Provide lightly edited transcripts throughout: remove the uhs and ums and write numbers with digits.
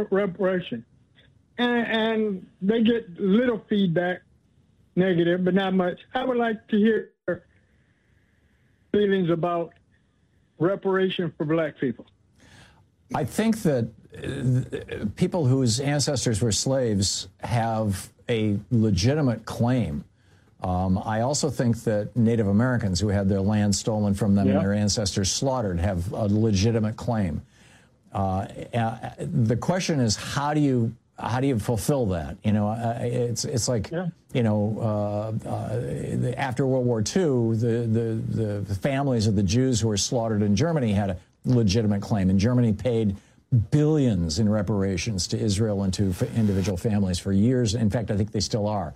reparation. And they get little feedback, negative, but not much. I would like to hear feelings about reparation for black people. I think that people whose ancestors were slaves have a legitimate claim. I also think that Native Americans who had their land stolen from them and their ancestors slaughtered have a legitimate claim. The question is, how do you fulfill that? You know, it's like, you know, after World War II, the families of the Jews who were slaughtered in Germany had a legitimate claim, and Germany paid billions in reparations to Israel and to individual families for years. In fact, I think they still are.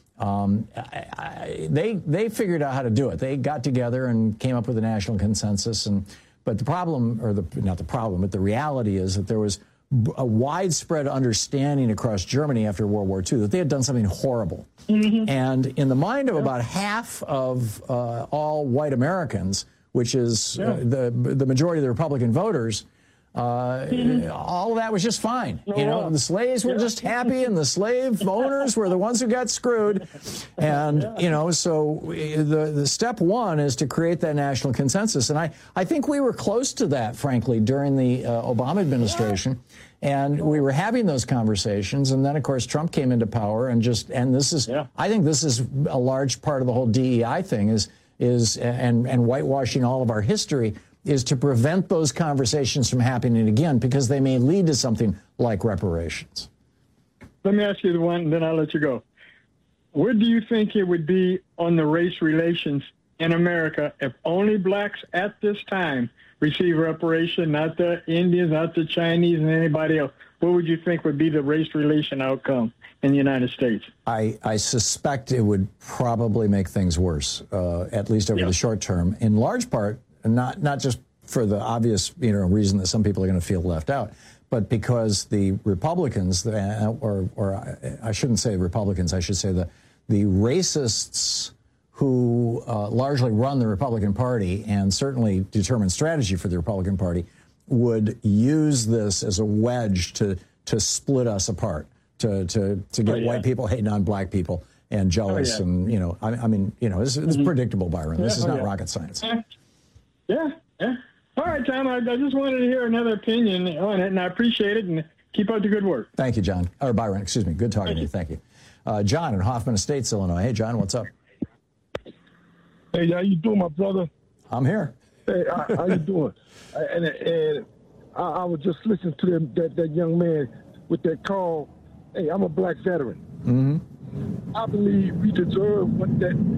They figured out how to do it. They got together and came up with a national consensus. But the problem, or not the problem, but the reality is that there was a widespread understanding across Germany after World War II that they had done something horrible. And in the mind of about half of all white Americans, which is the majority of the Republican voters, all of that was just fine. You know, the slaves were just happy, and the slave owners were the ones who got screwed. And, you know, so the step one is to create that national consensus. And I think we were close to that, frankly, during the Obama administration. And we were having those conversations. And then, of course, Trump came into power and this is, I think this is a large part of the whole DEI thing and whitewashing all of our history, is to prevent those conversations from happening again, because they may lead to something like reparations. Let me ask you the one, and then I'll let you go. What do you think it would be on the race relations in America if only blacks at this time receive reparation, not the Indians, not the Chinese, and anybody else? What would you think would be the race relation outcome in the United States? I suspect it would probably make things worse, at least over the short term, in large part, not just for the obvious reason that some people are going to feel left out, but because the Republicans, or I shouldn't say Republicans, I should say the racists who largely run the Republican Party and certainly determine strategy for the Republican Party would use this as a wedge to split us apart, to get white people hating on black people and jealous. And, I mean, this is predictable, Byron. This is not rocket science. Yeah. All right, Tom, I just wanted to hear another opinion on it, and I appreciate it, and keep up the good work. Thank you, John. Or Byron, excuse me. Good talking to you. Thank you. John in Hoffman Estates, Illinois. Hey, John, what's up? Hey, how you doing, my brother? I'm here. Hey, how you doing? And I was just listening to that young man with that call. Hey, I'm a black veteran. Mm-hmm. I believe we deserve what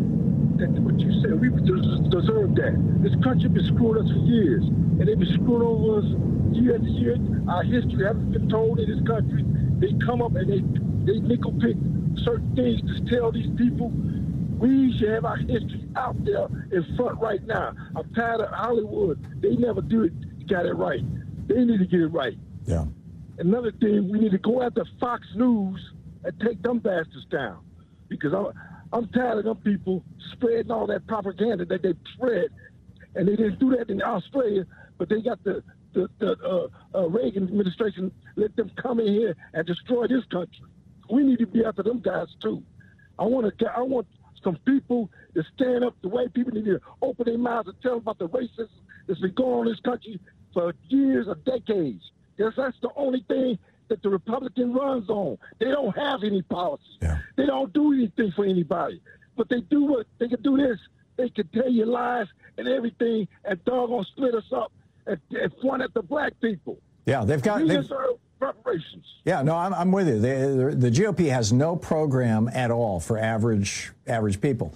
you said. We deserve that. This country been screwing us for years, and they've been screwing over us year after year. Our history hasn't been told in this country. They come up and they nickel pick certain things to tell these people. We should have our history out there in front right now. I'm tired of Hollywood. They never got it right. They need to get it right. Yeah. Another thing, we need to go after Fox News and take them bastards down, because I'm tired of them people spreading all that propaganda that they spread, and they didn't do that in Australia, but they got the Reagan administration let them come in here and destroy this country. We need to be after them guys too. I want some people to stand up. The white people need to open their mouths and tell them about the racism that's been going on in this country for years or decades. Because that's the only thing that the Republican runs on. They don't have any policy. Yeah. They don't do anything for anybody. But they do what they can do this. They can tell you lies and everything, and doggone split us up and point at the black people. Yeah, they deserve reparations. Yeah, no, I'm with you. The GOP has no program at all for average people.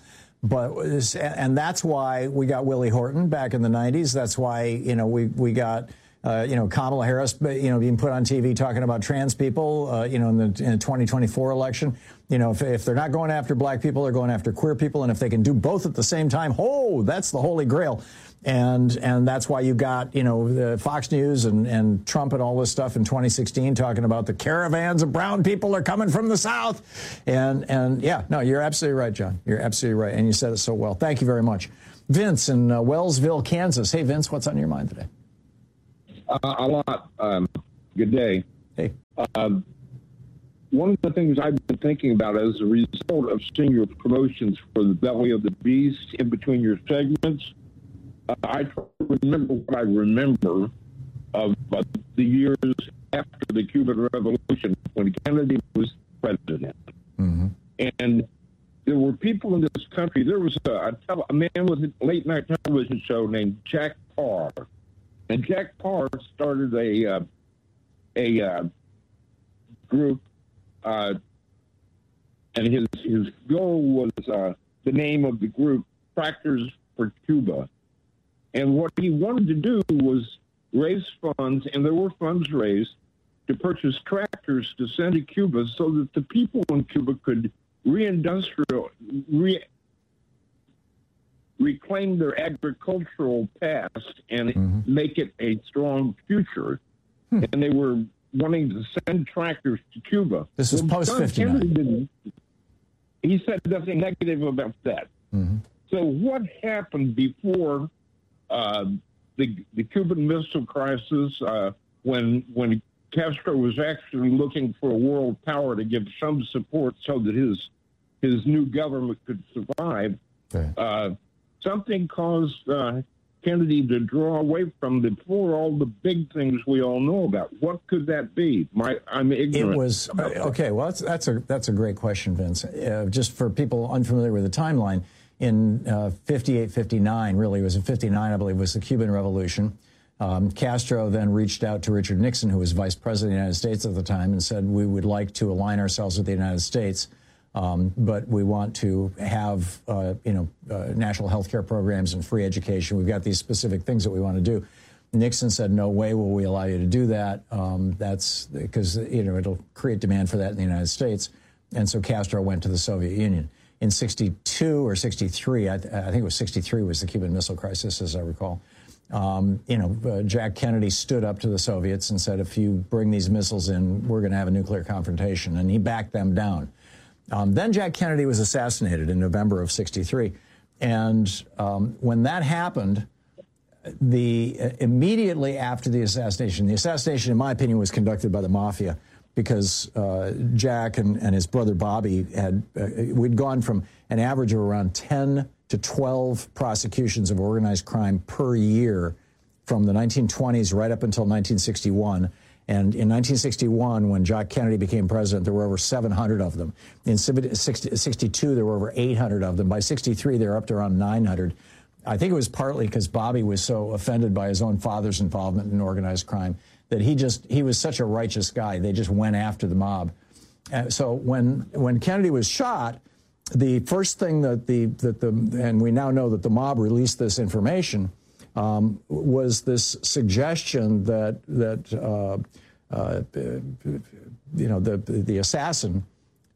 And that's why we got Willie Horton back in the 90s. That's why, we got Kamala Harris, being put on TV talking about trans people, in the 2024 election. If they're not going after black people, they're going after queer people. And if they can do both at the same time, that's the holy grail. And that's why you got, the Fox News and Trump and all this stuff in 2016 talking about the caravans of brown people are coming from the South. And yeah, no, you're absolutely right, John. You're absolutely right. And you said it so well. Thank you very much. Vince in Wellsville, Kansas. Hey, Vince, what's on your mind today? A lot. Good day. Hey. One of the things I've been thinking about as a result of seeing your promotions for the Belly of the Beast in between your segments, I try to remember what I remember of the years after the Cuban Revolution when Kennedy was president. Mm-hmm. And there were people in this country. There was a man with a late-night television show named Jack Paar. And Jack Paar started a group, and his goal was the name of the group, Tractors for Cuba. And what he wanted to do was raise funds, and there were funds raised, to purchase tractors to send to Cuba so that the people in Cuba could reclaim their agricultural past and make it a strong future. And they were wanting to send tractors to Cuba. This was post-59. He said nothing negative about that. Mm-hmm. So what happened before the Cuban Missile Crisis, when Castro was actually looking for a world power to give some support so that his new government could survive? Okay. Something caused Kennedy to draw away from before all the big things we all know about. What could that be? I'm ignorant. It was okay. Well, that's a great question, Vince. Just for people unfamiliar with the timeline, in 58, 59, really it was in 59, I believe, was the Cuban Revolution. Castro then reached out to Richard Nixon, who was vice president of the United States at the time, and said, we would like to align ourselves with the United States, but we want to have, national health care programs and free education. We've got these specific things that we want to do. Nixon said, no way will we allow you to do that. That's because, it'll create demand for that in the United States. And so Castro went to the Soviet Union. In 62 or 63, I think it was 63 was the Cuban Missile Crisis, as I recall. Jack Kennedy stood up to the Soviets and said, if you bring these missiles in, we're going to have a nuclear confrontation. And he backed them down. Then Jack Kennedy was assassinated in November of 63. And when that happened, immediately after the assassination, in my opinion, was conducted by the mafia, because Jack and his brother Bobby we'd gone from an average of around 10 to 12 prosecutions of organized crime per year from the 1920s right up until 1961. And in 1961, when Jack Kennedy became president, there were over 700 of them. In 62, there were over 800 of them. By 63, they were up to around 900. I think it was partly because Bobby was so offended by his own father's involvement in organized crime that he was such a righteous guy. They just went after the mob. So when Kennedy was shot, the first thing and we now know that the mob released this information, was this suggestion that the assassin,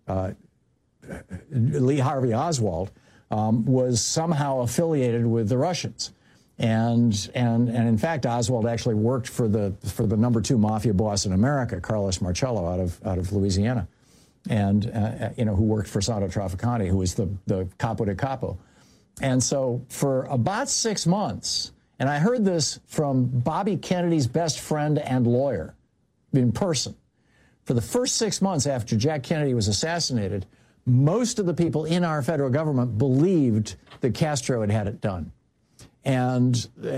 Lee Harvey Oswald, was somehow affiliated with the Russians. And in fact, Oswald actually worked for the number 2 mafia boss in America, Carlos Marcello, out of Louisiana, and who worked for Sando Trafficante, who was the capo de capo. And so for about 6 months, and I heard this from Bobby Kennedy's best friend and lawyer in person, for the first 6 months after Jack Kennedy was assassinated, most of the people in our federal government believed that Castro had it done. And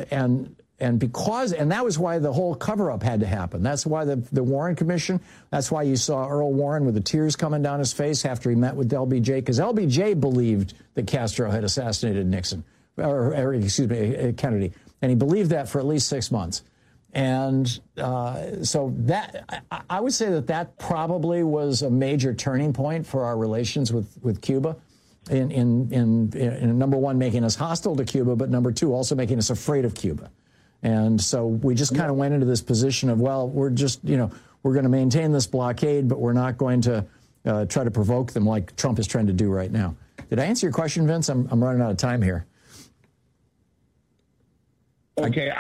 that was why the whole cover-up had to happen. That's why the Warren Commission, that's why you saw Earl Warren with the tears coming down his face after he met with LBJ, because LBJ believed that Castro had assassinated Nixon, or Kennedy. And he believed that for at least 6 months. And so that, I would say that probably was a major turning point for our relations with Cuba. In number one, making us hostile to Cuba, but number two, also making us afraid of Cuba. And so we just kind of went into this position of, well, we're just, we're going to maintain this blockade, but we're not going to try to provoke them like Trump is trying to do right now. Did I answer your question, Vince? I'm running out of time here. Okay,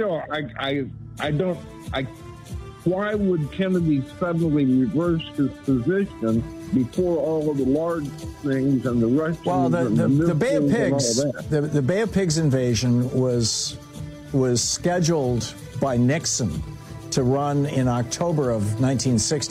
why would Kennedy suddenly reverse his position before all of the large things and the Russians? Well, the Bay of Pigs, the Bay of Pigs invasion was scheduled by Nixon to run in October of 1960.